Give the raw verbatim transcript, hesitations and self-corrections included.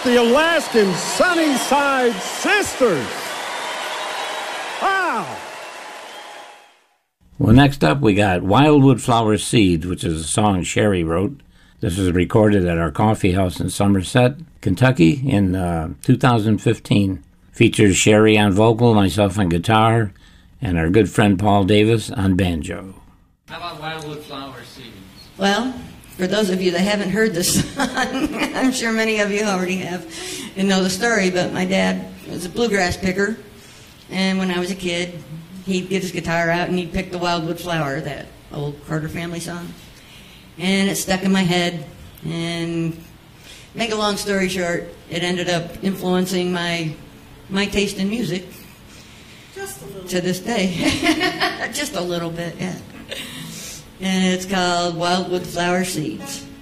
the Alaskan Sunnyside Sisters. Wow. Well, next up we got Wildwood Flower Seeds, which is a song Sherry wrote. This was recorded at our coffee house in Somerset, Kentucky in uh, two thousand fifteen. Features Sherry on vocal, myself on guitar, and our good friend Paul Davis on banjo. How about Wildwood Flower Seeds? Well, for those of you that haven't heard this song, I'm sure many of you already have and know the story, but my dad was a bluegrass picker, and when I was a kid, he'd get his guitar out and he'd pick the Wildwood Flower, that old Carter family song, and it stuck in my head, and make a long story short, it ended up influencing my my taste in music Just a little to this day. Just a little bit, yeah. And it's called Wildwood Flower Seeds.